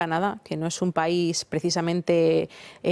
Canadá, que no es un país precisamente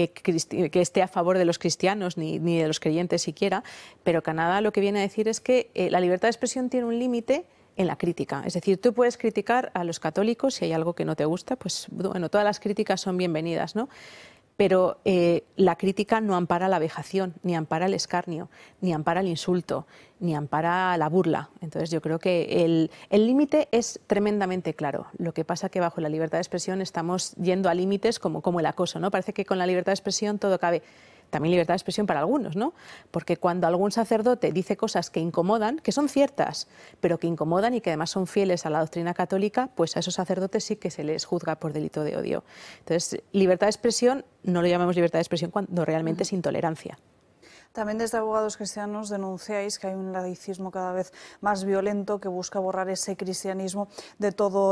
que esté a favor de los cristianos ni de los creyentes siquiera, pero Canadá lo que viene a decir es que la libertad de expresión tiene un límite en la crítica. Es decir, tú puedes criticar a los católicos, si hay algo que no te gusta, pues bueno, todas las críticas son bienvenidas, ¿no? Pero la crítica no ampara la vejación, ni ampara el escarnio, ni ampara el insulto, ni ampara la burla. Entonces yo creo que el límite es tremendamente claro. Lo que pasa que bajo la libertad de expresión estamos yendo a límites como el acoso, ¿no? Parece que con la libertad de expresión todo cabe. También libertad de expresión para algunos, ¿no? Porque cuando algún sacerdote dice cosas que incomodan, que son ciertas, pero que incomodan y que además son fieles a la doctrina católica, pues a esos sacerdotes sí que se les juzga por delito de odio. Entonces, libertad de expresión, no lo llamamos libertad de expresión cuando realmente es intolerancia. También desde Abogados Cristianos denunciáis que hay un laicismo cada vez más violento que busca borrar ese cristianismo de todo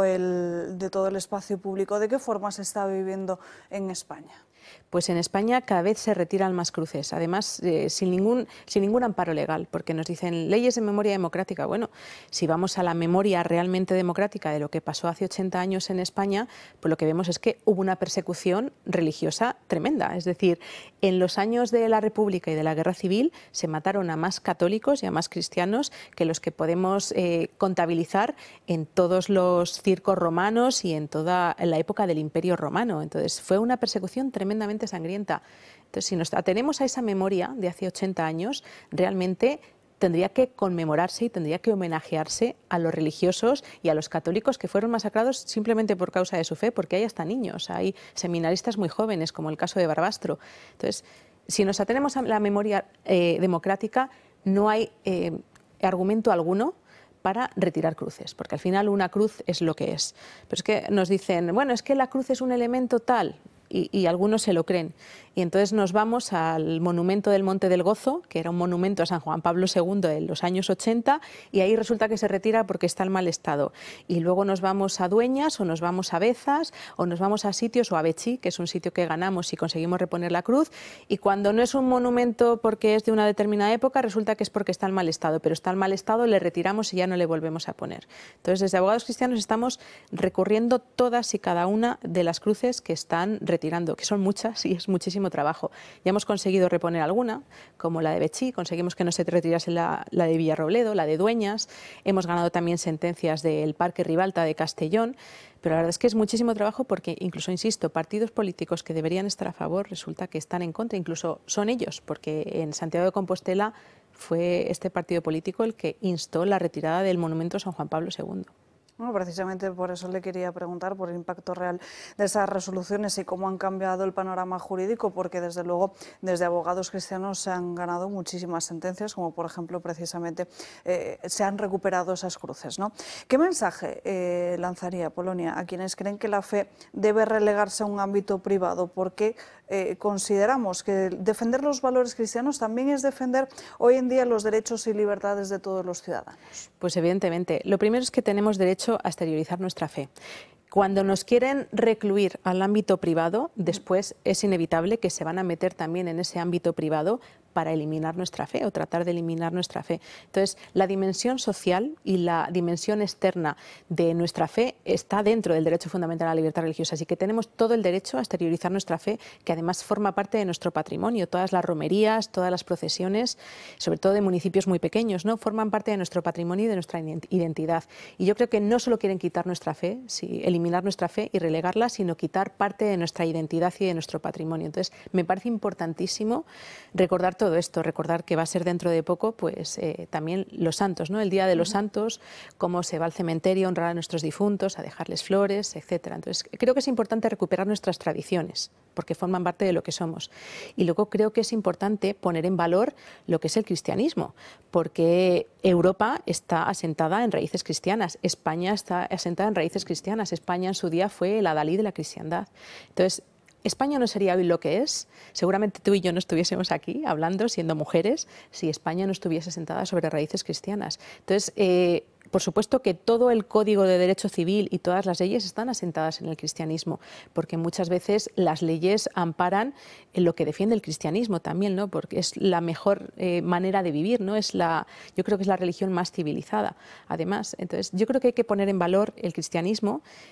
el espacio público. ¿De qué forma se está viviendo en España? Pues en España cada vez se retiran más cruces, además sin ningún amparo legal, porque nos dicen leyes de memoria democrática. Bueno, si vamos a la memoria realmente democrática de lo que pasó hace 80 años en España, pues lo que vemos es que hubo una persecución religiosa tremenda. Es decir, en los años de la República y de la Guerra Civil se mataron a más católicos y a más cristianos que los que podemos contabilizar en todos los circos romanos y en toda la época del Imperio Romano. Entonces fue una persecución tremendamente sangrienta. Entonces, si nos atenemos a esa memoria de hace 80 años, realmente tendría que conmemorarse y tendría que homenajearse a los religiosos y a los católicos que fueron masacrados simplemente por causa de su fe, porque hay hasta niños, hay seminaristas muy jóvenes, como el caso de Barbastro. Entonces, si nos atenemos a la memoria democrática, no hay argumento alguno para retirar cruces, porque al final una cruz es lo que es. Pero es que nos dicen, bueno, es que la cruz es un elemento tal, y algunos se lo creen. Y entonces nos vamos al monumento del Monte del Gozo, que era un monumento a San Juan Pablo II de los años 80, y ahí resulta que se retira porque está en mal estado. Y luego nos vamos a Dueñas, o nos vamos a Bezas, o nos vamos a sitios, o a Betxí, que es un sitio que ganamos y conseguimos reponer la cruz, y cuando no es un monumento porque es de una determinada época, resulta que es porque está en mal estado, pero está en mal estado, le retiramos y ya no le volvemos a poner. Entonces, desde Abogados Cristianos estamos recurriendo todas y cada una de las cruces que están retirando, que son muchas y es muchísimo trabajo. Ya hemos conseguido reponer alguna, como la de Betxí, conseguimos que no se retirase la de Villarrobledo, la de Dueñas, hemos ganado también sentencias del Parque Ribalta de Castellón, pero la verdad es que es muchísimo trabajo porque incluso, insisto, partidos políticos que deberían estar a favor resulta que están en contra, incluso son ellos, porque en Santiago de Compostela fue este partido político el que instó la retirada del monumento a San Juan Pablo II. Bueno, precisamente por eso le quería preguntar por el impacto real de esas resoluciones y cómo han cambiado el panorama jurídico, porque desde luego desde Abogados Cristianos se han ganado muchísimas sentencias, como por ejemplo precisamente se han recuperado esas cruces, ¿no? ¿Qué mensaje lanzaría Polonia a quienes creen que la fe debe relegarse a un ámbito privado? Porque consideramos que defender los valores cristianos también es defender hoy en día los derechos y libertades de todos los ciudadanos. Pues evidentemente, lo primero es que tenemos derecho a exteriorizar nuestra fe. Cuando nos quieren recluir al ámbito privado, después es inevitable que se van a meter también en ese ámbito privado para eliminar nuestra fe o tratar de eliminar nuestra fe. Entonces, la dimensión social y la dimensión externa de nuestra fe está dentro del derecho fundamental a la libertad religiosa, así que tenemos todo el derecho a exteriorizar nuestra fe, que además forma parte de nuestro patrimonio. Todas las romerías, todas las procesiones, sobre todo de municipios muy pequeños, ¿no?, forman parte de nuestro patrimonio y de nuestra identidad. Y yo creo que no solo quieren quitar nuestra fe, eliminar nuestra fe y relegarla, sino quitar parte de nuestra identidad y de nuestro patrimonio. Entonces, me parece importantísimo recordar todo esto, recordar que va a ser dentro de poco, pues también los santos, ¿no? El Día de los Santos, cómo se va al cementerio a honrar a nuestros difuntos, a dejarles flores, etcétera. Entonces, creo que es importante recuperar nuestras tradiciones, porque forman parte de lo que somos. Y luego creo que es importante poner en valor lo que es el cristianismo, porque Europa está asentada en raíces cristianas, España está asentada en raíces cristianas, España en su día fue el adalid de la cristiandad. Entonces, España no sería hoy lo que es, seguramente tú y yo no estuviésemos aquí hablando, siendo mujeres, si España no estuviese sentada sobre raíces cristianas. Entonces, por supuesto que todo el Código de Derecho Civil y todas las leyes están asentadas en el cristianismo, porque muchas veces las leyes amparan en lo que defiende el cristianismo también, ¿no?, porque es la mejor manera de vivir, ¿no? Yo creo que es la religión más civilizada, además. Entonces, yo creo que hay que poner en valor el cristianismo,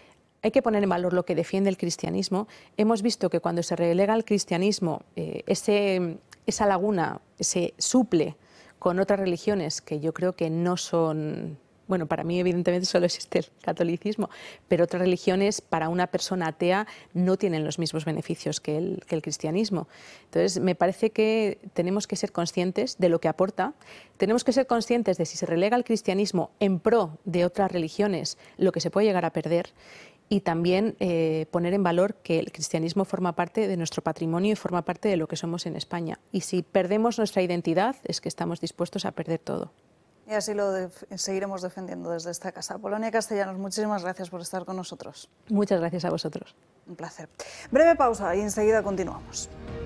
hay que poner en valor lo que defiende el cristianismo. Hemos visto que cuando se relega al cristianismo, esa laguna se suple con otras religiones que yo creo que no son... Bueno, para mí evidentemente solo existe el catolicismo, pero otras religiones para una persona atea no tienen los mismos beneficios que el cristianismo. Entonces, me parece que tenemos que ser conscientes de lo que aporta, tenemos que ser conscientes de si se relega el cristianismo en pro de otras religiones, lo que se puede llegar a perder, y también poner en valor que el cristianismo forma parte de nuestro patrimonio y forma parte de lo que somos en España. Y si perdemos nuestra identidad, es que estamos dispuestos a perder todo. Y así lo seguiremos defendiendo desde esta casa. Polonia Castellanos, muchísimas gracias por estar con nosotros. Muchas gracias a vosotros. Un placer. Breve pausa y enseguida continuamos.